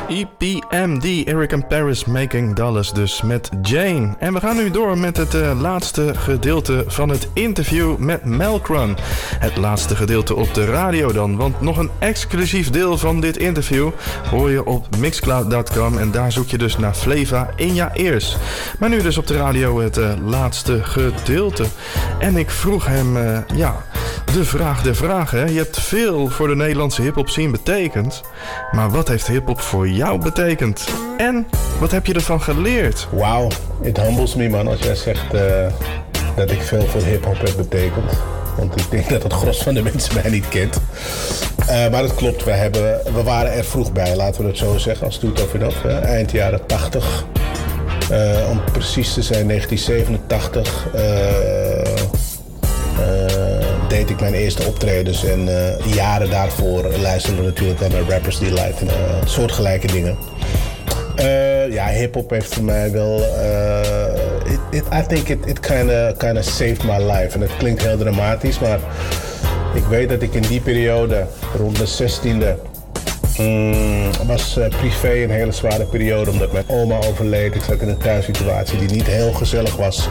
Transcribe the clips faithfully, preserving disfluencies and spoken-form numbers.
E P M D, Eric and Paris Making Dollars dus met Jane. En we gaan nu door met het uh, laatste gedeelte van het interview met Melkrun. Het laatste gedeelte op de radio dan, want nog een exclusief deel van dit interview hoor je op mixcloud dot com en daar zoek je dus naar Flava in je ears. Maar nu dus op de radio het uh, laatste gedeelte. En ik vroeg hem, uh, ja, de vraag der vragen. Hè? Je hebt veel voor de Nederlandse hip-hop scene betekend, maar wat heeft hip-hop voor jou betekend? En wat heb je ervan geleerd? Wauw, it humbles me man als jij zegt uh, dat ik veel voor hip-hop heb betekend. Want ik denk dat het gros van de mensen mij niet kent. Uh, maar het klopt, we, hebben, we waren er vroeg bij, laten we het zo zeggen, als Toet of Enough. Uh, eind jaren tachtig. Uh, om precies te zijn negentien zevenentachtig. Uh, uh, deed ik mijn eerste optredens en uh, jaren daarvoor luisterden we natuurlijk al naar Rappers Delight en uh, soortgelijke dingen. Uh, ja, hip-hop heeft voor mij wel. Uh, it, it, I think it, it kinda, kinda saved my life. En het klinkt heel dramatisch, maar ik weet dat ik in die periode, rond de zestiende, um, was uh, privé een hele zware periode omdat mijn oma overleed. Ik zat in een thuissituatie die niet heel gezellig was.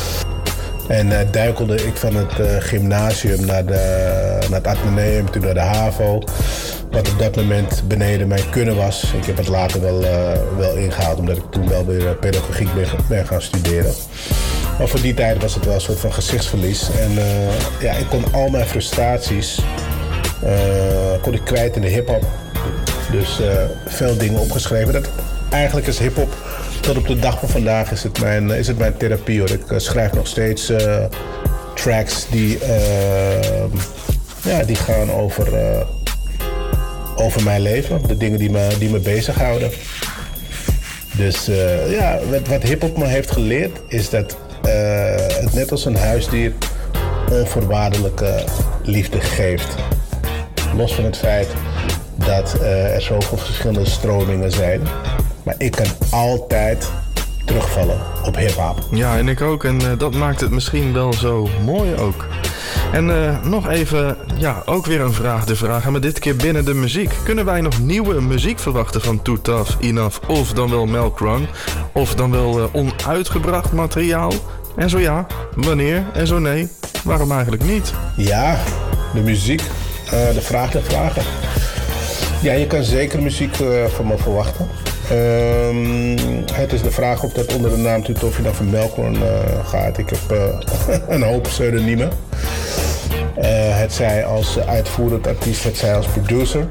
En uh, duikelde ik van het uh, gymnasium naar, de, naar het Atheneum, toen naar de HAVO. Wat op dat moment beneden mijn kunnen was. Ik heb het later wel, uh, wel ingehaald, omdat ik toen wel weer pedagogiek ben, ben gaan studeren. Maar voor die tijd was het wel een soort van gezichtsverlies. En uh, ja, ik kon al mijn frustraties uh, kon ik kwijt in de hip-hop. Dus uh, veel dingen opgeschreven. Dat, eigenlijk is hip-hop, tot op de dag van vandaag is het mijn, is het mijn therapie hoor. Ik uh, schrijf nog steeds uh, tracks die, uh, ja, die gaan over, uh, over mijn leven. De dingen die me, die me bezighouden. Dus uh, ja, wat, wat hip-hop me heeft geleerd is dat uh, het net als een huisdier onvoorwaardelijke liefde geeft. Los van het feit dat uh, er zoveel verschillende stromingen zijn. Maar ik kan altijd terugvallen op hip-hop. Ja, en ik ook. En uh, dat maakt het misschien wel zo mooi ook. En uh, nog even, ja, ook weer een vraag de vraag. Maar dit keer binnen de muziek. Kunnen wij nog nieuwe muziek verwachten van Too Tough Enough? Of dan wel Melkrun? Of dan wel uh, onuitgebracht materiaal? En zo ja, wanneer? En zo nee, waarom eigenlijk niet? Ja, de muziek. Uh, de vraag der vragen. Ja, je kan zeker muziek uh, van me verwachten. Um, het is de vraag of dat onder de naam Too Tough Enough van Melkrun uh, gaat. Ik heb uh, een hoop pseudoniemen. Uh, het zij als uitvoerend artiest, het zij als producer.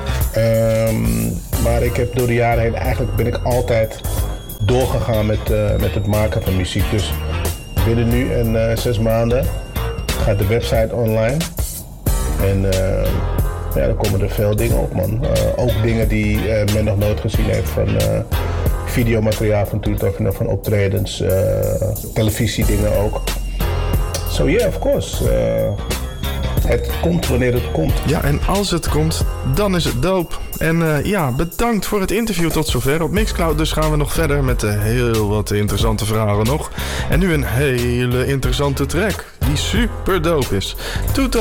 Um, maar ik heb door de jaren heen, eigenlijk ben ik altijd doorgegaan met, uh, met het maken van muziek. Dus binnen nu en uh, zes maanden gaat de website online. En uh, ja, dan komen er veel dingen op, man. Uh, ook dingen die uh, men nog nooit gezien heeft van uh, videomateriaal van Too Tough Enough, van optredens, uh, televisiedingen ook. So yeah, of course. Uh, het komt wanneer het komt. Ja, en als het komt, dan is het dope. En uh, ja, bedankt voor het interview tot zover. Op Mixcloud dus gaan we nog verder met uh, heel wat interessante vragen nog. En nu een hele interessante track die super dope is. Toet